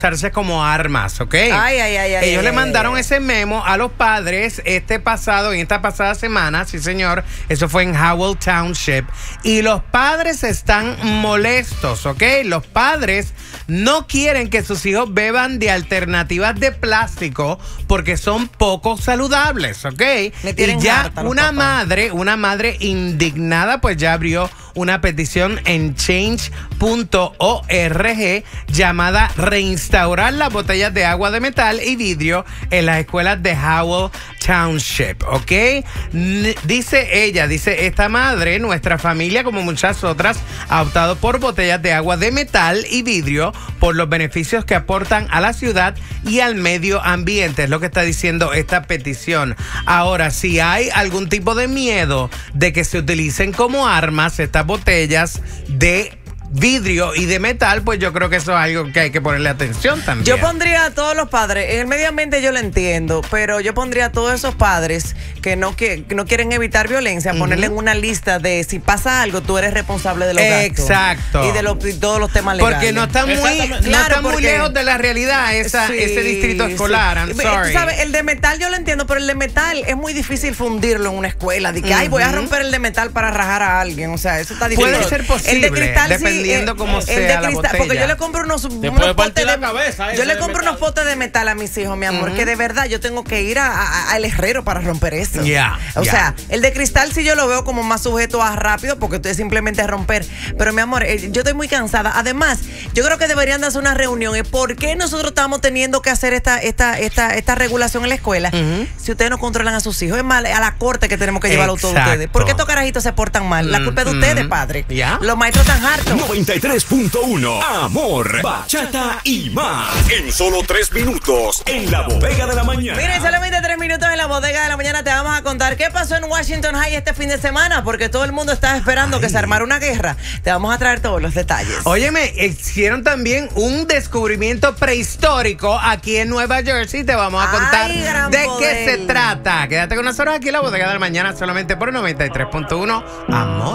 usarse como armas, ¿ok? Ellos le mandaron ese memo a los padres en esta pasada semana, sí señor, eso fue en Howell Township, y los padres están molestos, ¿ok? Los padres no quieren que sus hijos beban de alternativas de plástico porque son poco saludables, ¿ok? Y ya una madre indignada pues ya abrió una petición en change.org llamada Reinstaurar las botellas de agua de metal y vidrio en las escuelas de Howell Township, ¿ok? Dice esta madre, nuestra familia, como muchas otras, ha optado por botellas de agua de metal y vidrio por los beneficios que aportan a la ciudad y al medio ambiente, es lo que está diciendo esta petición. Ahora, si hay algún tipo de miedo de que se utilicen como armas estas botellas de vidrio y de metal, pues yo creo que eso es algo que hay que ponerle atención también. Yo pondría a todos los padres, en el medio ambiente yo lo entiendo, pero yo pondría a todos esos padres que no quieren evitar violencia, ponerle en una lista de si pasa algo, tú eres responsable de los gastos. Exacto. Y de todos los temas legales. Porque no está muy lejos de la realidad ese distrito escolar. I'm sorry. Tú sabes, el de metal yo lo entiendo, pero el de metal es muy difícil fundirlo en una escuela. De que, ay, voy a romper el de metal para rajar a alguien. O sea, eso está difícil. Puede ser posible. El de cristal dependiendo cómo sea la botella. Porque yo le compro unos potes de cabeza. Yo le compro unos potes de metal a mis hijos, mi amor, que de verdad yo tengo que ir al herrero para romper eso. O sea, el de cristal sí yo lo veo como más sujeto a rápido porque usted simplemente romper. Pero mi amor, yo estoy muy cansada. Además, yo creo que deberían de hacer una reunión. ¿Por qué nosotros estamos teniendo que hacer esta regulación en la escuela si ustedes no controlan a sus hijos? Es mal, a la corte que tenemos que llevarlo todos ustedes. ¿Por qué estos carajitos se portan mal? La culpa es de ustedes, padre. Los maestros están hartos. 93.1 Amor, bachata y más. En solo 3 minutos en la bodega de la mañana. Miren, solamente 3 minutos en la bodega de la mañana te vamos a contar qué pasó en Washington High este fin de semana, porque todo el mundo estaba esperando que se armara una guerra. Te vamos a traer todos los detalles. Óyeme, hicieron también un descubrimiento prehistórico aquí en Nueva Jersey. Te vamos a contar de qué se trata. Quédate con nosotros aquí en la bodega de la mañana solamente por 93.1 Amor.